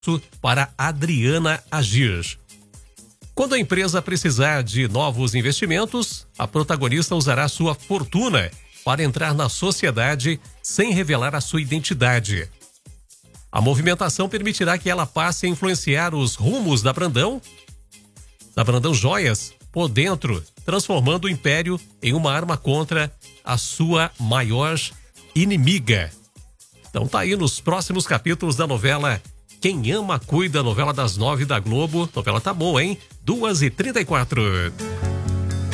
para Adriana agir. Quando a empresa precisar de novos investimentos, a protagonista usará sua fortuna para entrar na sociedade sem revelar a sua identidade. A movimentação permitirá que ela passe a influenciar os rumos da Brandão Joias por dentro, transformando o império em uma arma contra a sua maior inimiga. Então tá aí nos próximos capítulos da novela Quem Ama Cuida, novela das 9 da Globo. Novela tá boa, hein? 2h34.